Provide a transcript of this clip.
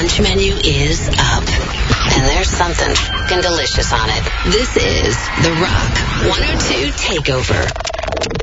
lunch menu is up. And there's something fucking delicious on it. This is The Rock 102 Takeover.